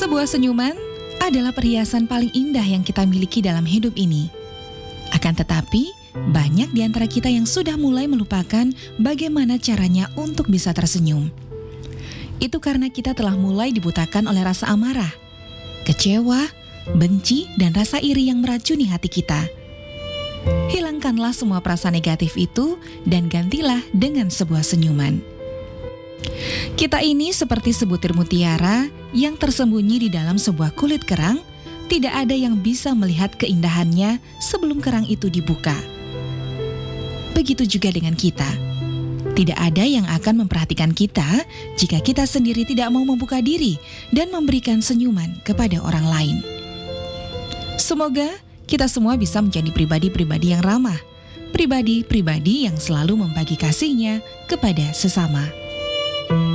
Sebuah senyuman adalah perhiasan paling indah yang kita miliki dalam hidup ini. Akan tetapi, banyak di antara kita yang sudah mulai melupakan bagaimana caranya untuk bisa tersenyum. Itu karena kita telah mulai dibutakan oleh rasa amarah, kecewa, benci, dan rasa iri yang meracuni hati kita. Hilangkanlah semua perasaan negatif itu dan gantilah dengan sebuah senyuman. Kita ini seperti sebutir mutiara yang tersembunyi di dalam sebuah kulit kerang. Tidak ada yang bisa melihat keindahannya sebelum kerang itu dibuka. Begitu juga dengan kita. Tidak ada yang akan memperhatikan kita jika kita sendiri tidak mau membuka diri dan memberikan senyuman kepada orang lain. Semoga kita semua bisa menjadi pribadi-pribadi yang ramah, pribadi-pribadi yang selalu membagi kasihnya kepada sesama.